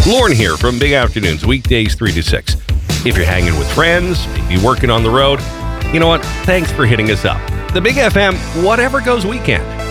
Lorne here from Big Afternoons, weekdays 3 to 6. If you're hanging with friends, maybe working on the road, you know what? Thanks for hitting us up. The Big FM, whatever goes weekend.